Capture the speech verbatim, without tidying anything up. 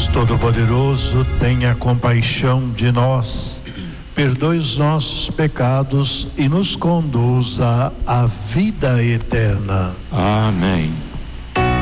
Todo-Poderoso, tenha compaixão de nós, perdoe os nossos pecados e nos conduza à vida eterna. Amém.